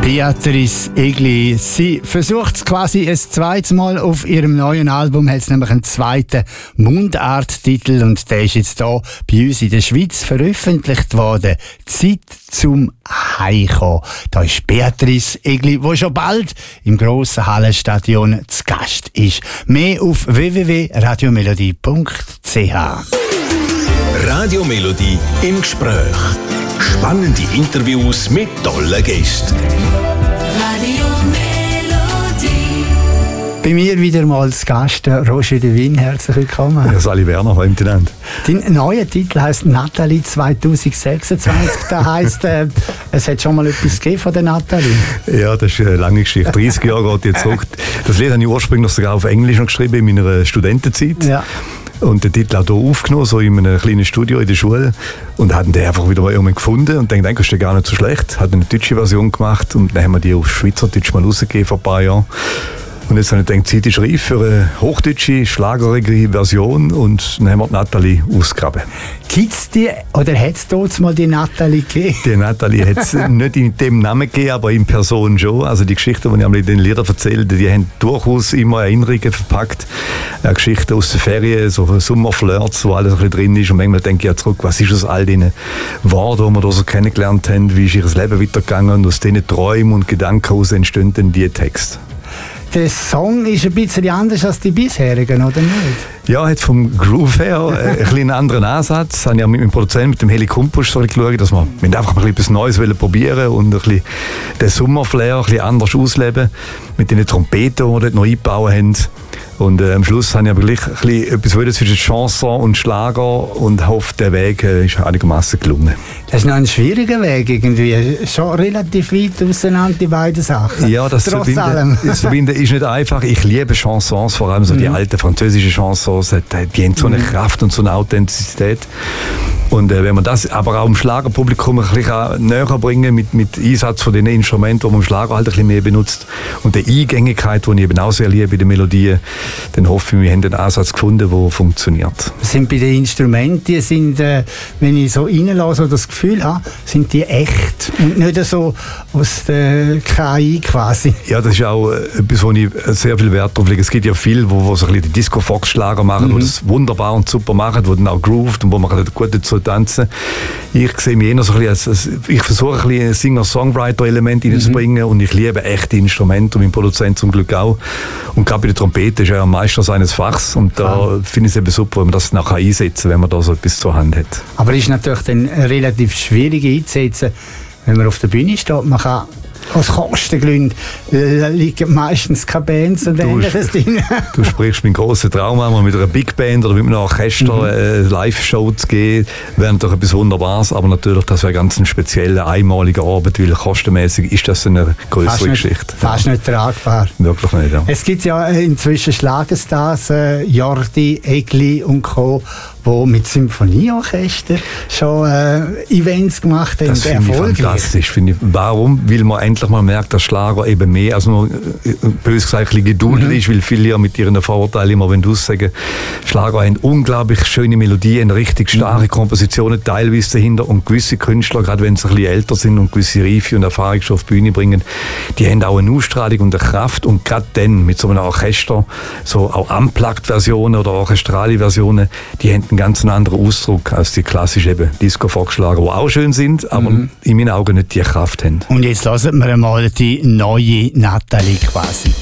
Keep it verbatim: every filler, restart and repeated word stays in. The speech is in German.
Beatrice Egli. Sie versucht es quasi ein zweites Mal auf ihrem neuen Album, hat nämlich einen zweiten Mundarttitel und der ist jetzt hier bei uns in der Schweiz veröffentlicht worden. Zeit zum Heimkommen. Da ist Beatrice Egli, die schon bald im grossen Hallenstadion zu Gast ist. Mehr auf w w w punkt radiomelodie punkt c h. Radio Melodie im Gespräch. Spannende Interviews mit tollen Gästen. Radio Melodie. Bei mir wieder mal zu Gast Roger de Win. Herzlich willkommen. Ja, Sali Werner, hallo miteinander. Dein neuer Titel heisst Nathalie zwanzig sechsundzwanzig. Das heisst, äh, es hat schon mal etwas gegeben von der Nathalie. Ja, das ist eine lange Geschichte. dreißig Jahre geht jetzt zurück. Das Lied habe ich ursprünglich sogar auf Englisch noch geschrieben in meiner Studentenzeit. Ja. Und den Titel auch hier aufgenommen, so in einem kleinen Studio in der Schule. Und hatten den einfach wieder mal irgendwann gefunden und denkt, das ist gar nicht so schlecht. Hat eine deutsche Version gemacht und dann haben wir die auf Schweizerdeutsch mal rausgegeben vor ein paar Jahren. Und jetzt habe ich gedacht, die Zeit ist reif für eine hochdeutsche, schlagerige Version und dann haben wir die Nathalie ausgegraben. Gibt es die, oder hat es dort mal die Nathalie gegeben? Die Nathalie hat es nicht in dem Namen gegeben, aber in Person schon. Also die Geschichten, die ich in den Liedern erzähle, die haben durchaus immer Erinnerungen verpackt. Eine Geschichte aus den Ferien, so Sommerflirts, wo alles ein bisschen drin ist. Und manchmal denke ich ja zurück, was ist aus all diesen Worten, die wir da so kennengelernt haben, wie ist ihr Leben weitergegangen und aus diesen Träumen und Gedanken heraus entstehen dann die Texte. Der Song ist ein bisschen anders als die bisherigen, oder nicht? Ja, hat vom Groove her ein bisschen einen anderen Ansatz. Ich habe ja mit meinem Produzenten, mit dem Heli Kumpus, so geschaut, dass wir einfach mal etwas Neues probieren und ein bisschen den Sommerflair ein bisschen anders ausleben. Mit den Trompeten, die wir dort noch eingebaut haben. Und äh, am Schluss habe ich aber gleich ein bisschen etwas wollen zwischen Chanson und Schlager und hoffe, der Weg äh, ist einigermaßen gelungen. Das ist noch ein schwieriger Weg irgendwie. Schon relativ weit auseinander, die beiden Sachen. Ja, das Trotz Verbinden, allem. das Verbinden ist nicht einfach. Ich liebe Chansons, vor allem so die mhm. alten französischen Chansons. Die haben so eine mhm. Kraft und so eine Authentizität. Und äh, wenn man das aber auch im Schlagerpublikum ein bisschen näher bringen mit, mit Einsatz von den Instrumenten, die man im Schlager halt ein bisschen mehr benutzt und der Eingängigkeit, die ich eben auch sehr liebe bei den Melodien, dann hoffe ich, wir haben einen Ansatz gefunden, der funktioniert. Sind bei den Instrumenten, die sind, äh, wenn ich so reinlasse, das Gefühl habe, sind die echt und nicht so aus der K I quasi. Ja, das ist auch etwas, wo ich sehr viel Wert drauf lege. Es gibt ja viele, die so ein bisschen die Disco-Fox-Schlager machen, mhm. die das wunderbar und super machen, die dann auch grooved und wo man gut dazu tanzen. Ich sehe mich eher so ein bisschen als, ich versuche ein bisschen ein Singer-Songwriter-Element reinzubringen mhm. und ich liebe echte Instrumente und mein Produzent zum Glück auch. Und gerade bei der Trompete ist er ja ein Meister seines Fachs und da ah. finde ich es eben super, wenn man das nachher einsetzen, wenn man da so etwas zur Hand hat. Aber es ist natürlich dann relativ schwierig einzusetzen, wenn man auf der Bühne steht. Man kann aus Kostengründen äh, liegen meistens keine Bands und ähnliches drin. Du sprichst meinen grossen Traum an, mit einer Big Band oder mit einem Orchester mhm. eine Live-Show zu gehen, wäre natürlich etwas Wunderbares, aber natürlich, das wäre ganz eine spezielle, einmalige Arbeit, weil kostenmäßig ist das eine größere fast Geschichte. Nicht, fast ja. nicht tragbar. Wirklich nicht, ja. Es gibt ja inzwischen Schlagerstars, äh, Jordi, Egli und Co., die mit Symphonieorchester schon äh, Events gemacht haben. Das finde ich fantastisch. Finde ich. Warum? Weil man endlich mal merkt, dass Schlager eben mehr als nur, äh, bös gesagt, ein bisschen Geduld mhm. ist, weil viele ja mit ihren Vorurteilen immer sagen, Schlager haben unglaublich schöne Melodien, richtig starke mhm. Kompositionen teilweise dahinter und gewisse Künstler, gerade wenn sie ein bisschen älter sind und gewisse Reife und Erfahrung schon auf die Bühne bringen, die haben auch eine Ausstrahlung und eine Kraft und gerade dann mit so einem Orchester, so auch Unplugged-Versionen oder orchestrale Versionen, die haben einen ganz anderen Ausdruck als die klassischen Disco-Fox-Schlager, die auch schön sind, aber mhm. in meinen Augen nicht die Kraft haben. Und jetzt lassen wir mal die neue Nathalie quasi.